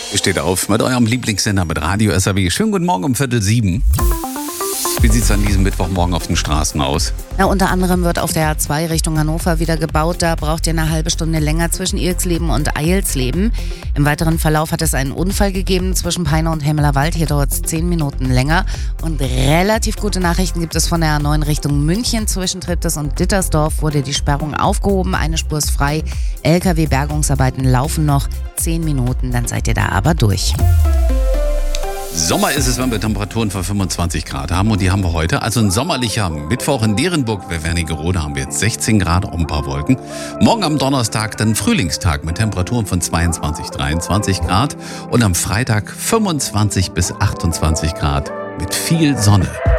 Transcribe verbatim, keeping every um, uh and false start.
Steht auf mit eurem Lieblingssender mit Radio S R W. Schönen guten Morgen um Viertel sieben. Wie sieht es an diesem Mittwochmorgen auf den Straßen aus? Ja, unter anderem wird auf der A zwei Richtung Hannover wieder gebaut. Da braucht ihr eine halbe Stunde länger zwischen Ilksleben und Eilsleben. Im weiteren Verlauf hat es einen Unfall gegeben zwischen Peine und Hemmelerwald. Hier dauert es zehn Minuten länger. Und relativ gute Nachrichten gibt es von der A neun Richtung München. Zwischen Treptow und Dittersdorf wurde die Sperrung aufgehoben. Eine Spur ist frei. L K W-Bergungsarbeiten laufen noch. zehn Minuten, dann seid ihr da aber durch. Sommer ist es, wenn wir Temperaturen von fünfundzwanzig Grad haben, und die haben wir heute. Also ein sommerlicher Mittwoch in Derenburg, bei Wernigerode haben wir jetzt sechzehn Grad, auch ein paar Wolken. Morgen am Donnerstag dann Frühlingstag mit Temperaturen von zweiundzwanzig, dreiundzwanzig Grad und am Freitag fünfundzwanzig bis achtundzwanzig Grad mit viel Sonne.